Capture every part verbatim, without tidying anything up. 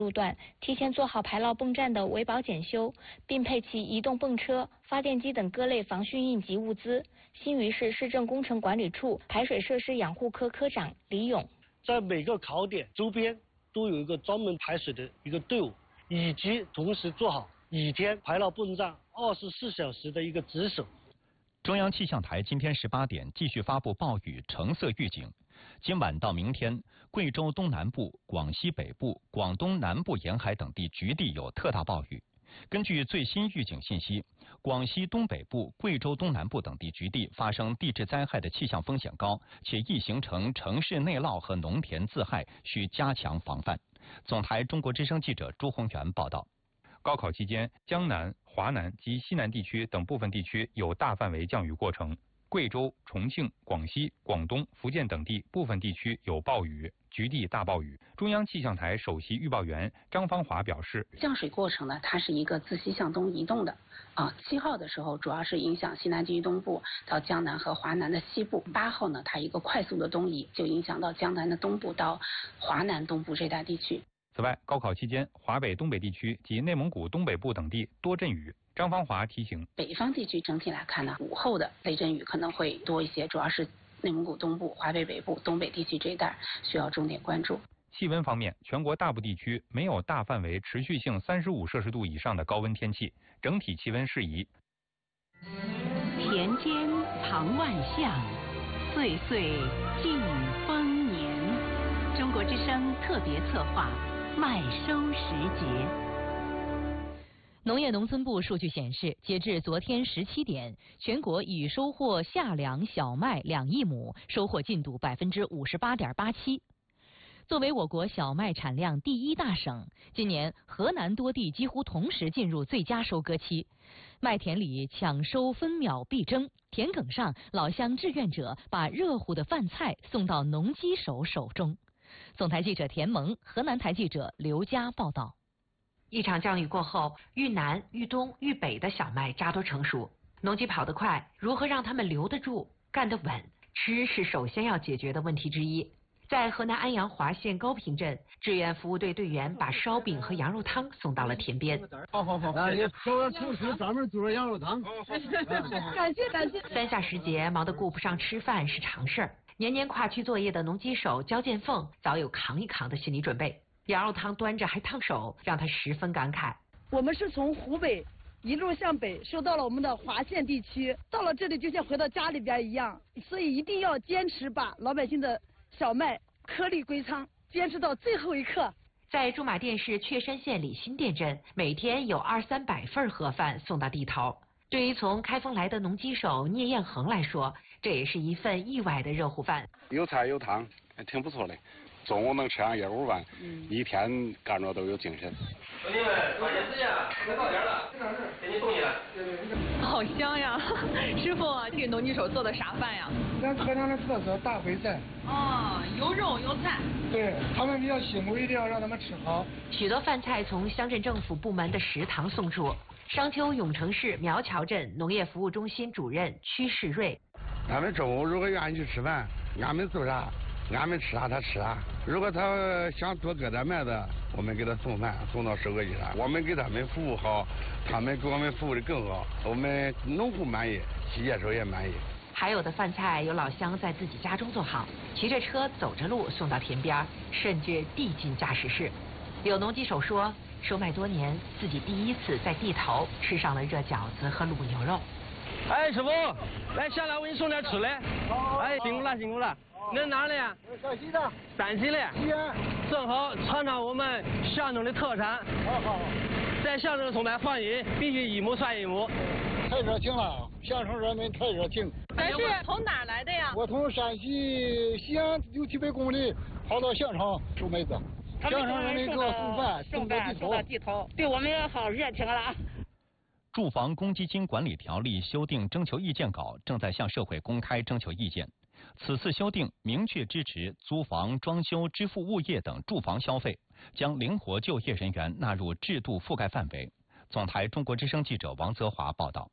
路段提前做好排涝泵站的维保检修，并配齐移动泵车、发电机等各类防汛应急物资。新余市市政工程管理处排水设施养护科科长李勇， 在每个考点周边都有一个专门排水的一个队伍，以及同时做好雨天排涝泵站二十四小时的一个值守。 中央气象台今天十八点继续发布暴雨橙色预警。今晚到明天，贵州东南部、广西北部、广东南部沿海等地局地有特大暴雨。根据最新预警信息，广西东北部、贵州东南部等地局地发生地质灾害的气象风险高，且易形成城市内涝和农田自害，需加强防范。总台中国之声记者朱宏元报道。 高考期间，江南、华南及西南地区等部分地区有大范围降雨过程。贵州、重庆、广西、广东、福建等地部分地区有暴雨，局地大暴雨。中央气象台首席预报员张芳华表示， 降水过程呢，它是一个自西向东移动的啊。七号的时候主要是影响西南地区东部到江南和华南的西部。八号呢，它一个快速的东移，就影响到江南的东部到华南东部这带地区。 此外，高考期间，华北、东北地区及内蒙古东北部等地多阵雨。张芳华提醒， 北方地区整体来看呢，午后的雷阵雨可能会多一些，主要是内蒙古东部、华北北部、东北地区这一带需要重点关注。 气温方面，全国大部地区没有大范围持续性三十五摄氏度以上的高温天气，整体气温适宜。 田间藏万象，岁岁尽丰年。中国之声特别策划，麦收时节。 农业农村部数据显示，截至昨天十七点，全国已收获夏粮小麦两亿亩，收获进度百分之五十八点八七。作为我国小麦产量第一大省，今年河南多地几乎同时进入最佳收割期，麦田里抢收分秒必争，田埂上老乡志愿者把热乎的饭菜送到农机手手中。总台记者田萌，河南台记者刘佳报道。 一场降雨过后，豫南、豫东、豫北的小麦渣都成熟，农机跑得快，如何让他们留得住、干得稳？吃是首先要解决的问题之一。在河南安阳华县高平镇，志愿服务队队员把烧饼和羊肉汤送到了田边。 好好好，那你找厨师专门做羊肉汤。 感谢感谢。三下时节，忙得顾不上吃饭是常事儿。年年跨区作业的农机手焦建凤早有扛一扛的心理准备。羊肉汤端着还烫手，让他十分感慨。 我们是从湖北一路向北收到了我们的华县地区，到了这里就像回到家里边一样，所以一定要坚持把老百姓的小麦颗粒归仓，坚持到最后一刻。 在驻马店市确山县李新店镇，每天有二三百份盒饭送到地头。对于从开封来的农机手聂彦恒来说，这也是一份意外的热乎饭。 有菜有汤，还挺不错的。中午能吃上一碗饭，嗯、一天干着都有精神。 兄弟们，抓紧时间，快到点了，给你送进来。 好香呀！师傅，这农机手做的啥饭呀？ 咱河南的特色大烩菜。 哦，有肉有菜。 对他们比较辛苦，一定要让他们吃好。 许多饭菜从乡镇政府部门的食堂送出。商丘永城市苗桥镇农业服务中心主任屈世瑞， 他们中午如果愿意去吃饭，俺们做啥？俺们吃啥他吃啥，如果他想多割点麦子，我们给他送饭送到收割机上，我们给他们服务好，他们给我们服务的更好，我们农户满意，企业手也满意。 还有的饭菜有老乡在自己家中做好，骑着车走着路送到田边，甚至递进驾驶室。有农机手说，收麦多年，自己第一次在地头吃上了热饺子和卤牛肉。 哎，师傅，来下来我给你送点吃的。哎，辛苦了辛苦了。你是哪里啊？ 陕西的。 陕西的。 西安。 正好尝尝我们象征的特产。 好好。 在象征送来欢迎，必须一亩算一亩。 太热情了，象征人民太热情。 咱是从哪儿来的呀？ 我从陕西西安六七百公里跑到象城收麦子。象征人民给我送饭，送到地头。 送到地头，对我们好热情了。 住房公积金管理条例修订征求意见稿正在向社会公开征求意见。此次修订明确支持租房、装修、支付物业等住房消费，将灵活就业人员纳入制度覆盖范围。总台中国之声记者王泽华报道。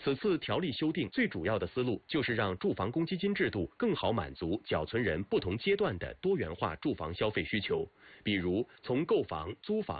此次条例修订最主要的思路就是让住房公积金制度更好满足缴存人不同阶段的多元化住房消费需求，比如从购房、租房